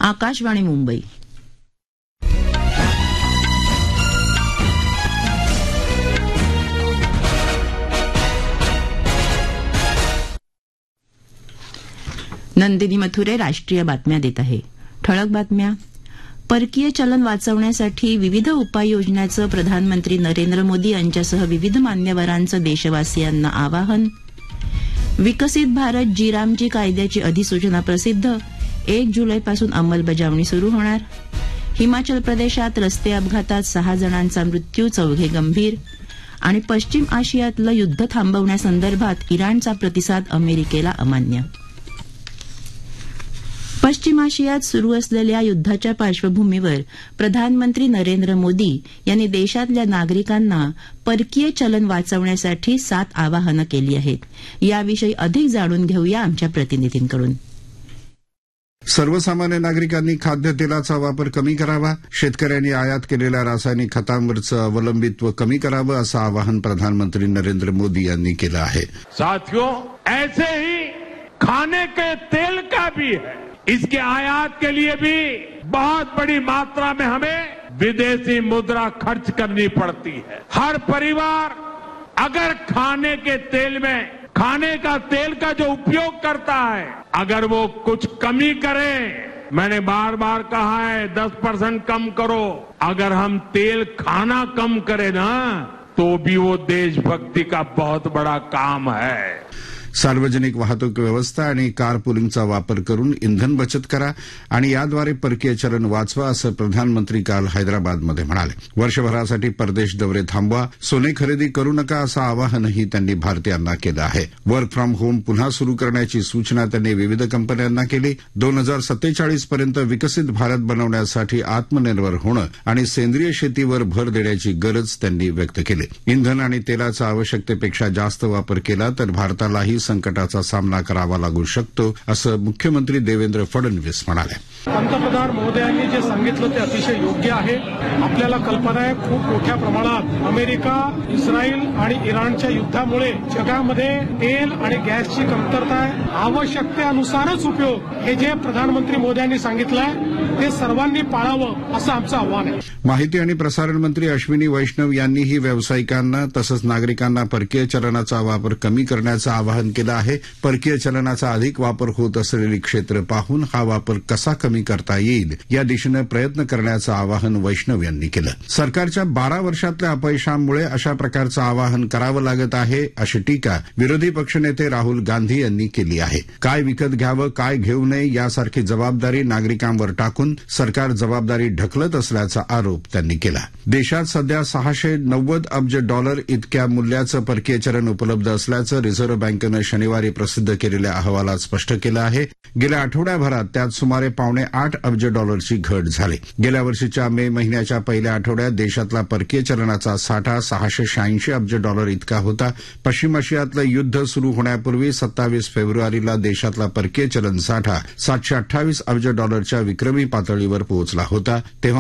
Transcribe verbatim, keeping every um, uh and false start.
आकाशवाणी मुंबई. नंदिनी मथुरे राष्ट्रीय बातम्या देत आहे. ठळक बातम्या. परकीय चलन वाचवण्यासाठी विविध उपाययोजनांचं प्रधानमंत्री नरेंद्र मोदी यांच्यासह विविध मान्यवरांचं देशवासियांना आवाहन. विकसित भारत जी रामजी कायद्याची अधिसूचना प्रसिद्ध. एक जुलैपासून अंमलबजावणी सुरू होणार. हिमाचल प्रदेशात रस्ते अपघातात सहा जणांचा मृत्यू, चौघे गंभीर. आणि पश्चिम आशियातलं युद्ध थांबवण्यासंदर्भात इराणचा प्रतिसाद अमेरिकेला अमान्य. पश्चिम आशियात सुरू असलेल्या युद्धाच्या पार्श्वभूमीवर प्रधानमंत्री नरेंद्र मोदी यांनी देशातल्या नागरिकांना परकीय चलन वाचवण्यासाठी सात आवाहनं केली आहेत. याविषयी अधिक जाणून घेऊया आमच्या प्रतिनिधींकडून. सर्वसामान्य नागरिकांनी खाद्यतेलाचा वापर कमी करावा, शेतकऱ्यांनी आयात केलेल्या रासायनिक खतांवरचं अवलंबित्व कमी करावं, असं आवाहन प्रधानमंत्री नरेंद्र मोदी यांनी केलं आहे. साथियों, ऐसे ही खाने के तेल का भी है. इसके आयात के लिए भी बहुत बड़ी मात्रा में हमें विदेशी मुद्रा खर्च करनी पड़ती है. हर परिवार अगर खाने के तेल में खाने का तेल का जो उपयोग करता है, अगर वो कुछ कमी करे, मैंने बार बार कहा है दस परसेंट कम करो. अगर हम तेल खाना कम करें ना, तो भी वो देशभक्ति का बहुत बड़ा काम है. सार्वजनिक वाहतूक व्यवस्था आणि कार पुलिंगचा वापर करून इंधन बचत करा आणि याद्वारे परकीय चलन वाचवा, असं प्रधानमंत्री काल हैदराबादमध्ये म्हणाले. वर्षभरासाठी परदेश दौरे थांबवा, सोने खरेदी करू नका, असं आवाहनही त्यांनी भारतीयांना केलं आहे. वर्क फ्रॉम होम पुन्हा सुरू करण्याची सूचना त्यांनी विविध कंपन्यांना केली. दोन हजार सत्तेचाळीस पर्यंत विकसित भारत बनवण्यासाठी आत्मनिर्भर होणं आणि सेंद्रिय शेतीवर भर देण्याची गरज त्यांनी व्यक्त केली. इंधन आणि तेलाचा आवश्यकतेपेक्षा जास्त वापर केला तर भारतालाही संकटाचा सामना करावा लागू शकतो, असं मुख्यमंत्री देवेंद्र फडणवीस म्हणाले. पंतप्रधान महोदयांनी जे सांगितलं ते अतिशय योग्य आहे. आपल्याला कल्पना आहे, खूप मोठ्या प्रमाणात अमेरिका, इस्रायल आणि इराणच्या युद्धामुळे जगामध्ये तेल आणि गॅसची कमतरता आहे. आवश्यकतेनुसारच उपयोग, हे जे प्रधानमंत्री मोदयांनी सांगितलंय ते सर्वांनी पाळावं, असं आमचं आव्हान आहे. माहिती आणि प्रसारण मंत्री अश्विनी वैष्णव यांनीही व्यावसायिकांना तसंच नागरिकांना परकीय चलनाचा वापर कमी करण्याचं आवाहन केलं आहे. परकीय चलनाचा अधिक वापर होत असलेली क्षेत्र पाहून हा वापर कसा कमी करता येईल या दिशेनं प्रयत्न करण्याचं आवाहन वैष्णव यांनी केलं. सरकारच्या बारा वर्षातल्या अपयशामुळे अशा प्रकारचं आवाहन करावं लागत आहे, अशी टीका विरोधी पक्षनेते राहुल गांधी यांनी केली आहे. काय विकत घ्यावं, काय घेऊ नये यासारखी जबाबदारी नागरिकांवर टाकून सरकार जबाबदारी ढकलत असल्याचा आरोप त्यांनी केला. देशात सध्या सहाशे नव्वद अब्ज डॉलर इतक्या मूल्याचं परकीय चलन उपलब्ध असल्याचं रिझर्व्ह बँकेनं शनिवारी प्रसिद्ध केलेल्या अहवालात स्पष्ट केलं आहे. गेल्या आठवड्याभरात त्यात सुमारे पावणे आठ अब्ज डॉलरची घट झाली. गेल्या वर्षीच्या मे महिन्याच्या पहिल्या आठवड्यात देशातला परकीय चलनाचा साठा सहाशे शहाऐंशी अब्ज डॉलर इतका होता. पश्चिम आशियातलं युद्ध सुरू होण्यापूर्वी सत्तावीस फेब्रुवारीला देशातला परकीय चलन साठा सातशे अठ्ठावीस अब्ज डॉलरच्या विक्रमी पातळीवर पोहोचला होता. तेव्हा